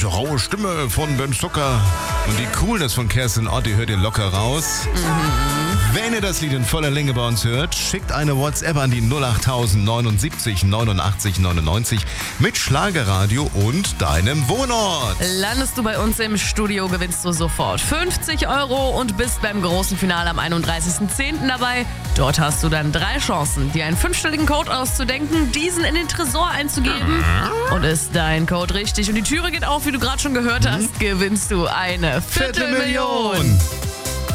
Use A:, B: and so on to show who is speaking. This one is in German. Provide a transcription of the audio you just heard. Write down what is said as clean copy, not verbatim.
A: diese raue Stimme von Ben Zucker und die Coolness von Kerstin Ott, die hört ihr locker raus. Wenn ihr das Lied in voller Länge bei uns hört, schickt eine WhatsApp an die 08000 79 89 99 mit Schlagerradio und deinem Wohnort.
B: Landest du bei uns im Studio, gewinnst du sofort 50 € und bist beim großen Finale am 31.10. dabei. Dort hast du dann 3 Chancen, dir einen 5-stelligen Code auszudenken, diesen in den Tresor einzugeben. Und ist dein Code richtig und die Türe geht auf, wie du gerade schon gehört hast, gewinnst du eine Viertelmillion.